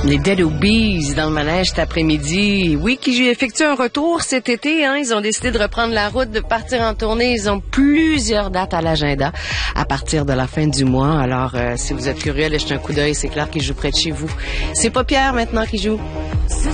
Les Dead Obies dans le manège cet après-midi. Oui, qui effectuent un retour cet été. Ils ont décidé de reprendre la route, de partir en tournée. Ils ont plusieurs dates à l'agenda à partir de la fin du mois. Alors, si vous êtes curieux, allez jeter un coup d'œil. C'est clair qu'ils jouent près de chez vous. C'est pas Pierre maintenant qui joue.